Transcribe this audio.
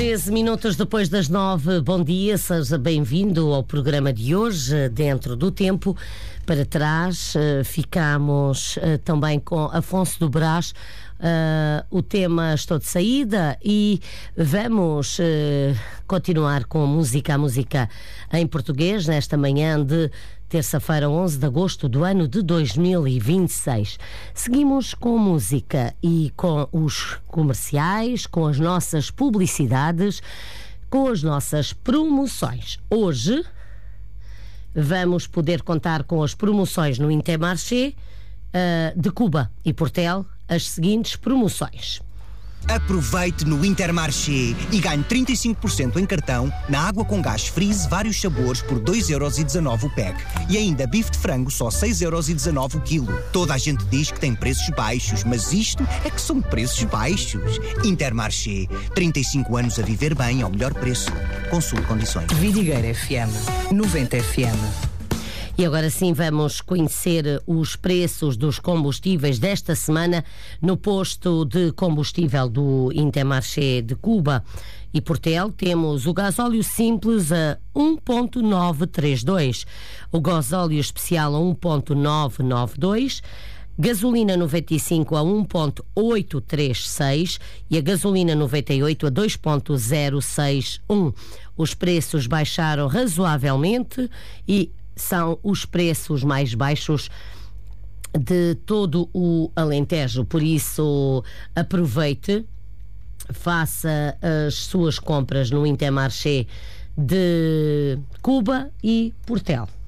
13 minutos depois das 9, bom dia, seja bem-vindo ao programa de hoje, Dentro do Tempo. Para trás, ficamos também com Afonso do Brás, o tema Estou de Saída, e vamos continuar com a música em português, nesta manhã de terça-feira, 11 de agosto do ano de 2026. Seguimos com música e com os comerciais, com as nossas publicidades, com as nossas promoções. Hoje vamos poder contar com as promoções no Intermarché de Cuba e Portel, as seguintes promoções. Aproveite no Intermarché e ganhe 35% em cartão na água com gás Freeze, vários sabores por 2,19€ o pack. E ainda bife de frango só 6,19€ o quilo. Toda a gente diz que tem preços baixos, mas isto é que são preços baixos. Intermarché, 35 anos a viver bem ao melhor preço. Consulte condições. Vidigueira FM, 90 FM. E agora sim vamos conhecer os preços dos combustíveis desta semana no posto de combustível do Intermarché de Cuba e Portel. Temos o gasóleo simples a 1,932, o gasóleo especial a 1,992, gasolina 95 a 1,836 e a gasolina 98 a 2,061. Os preços baixaram razoavelmente e são os preços mais baixos de todo o Alentejo. Por isso, aproveite, faça as suas compras no Intermarché de Cuba e Portel.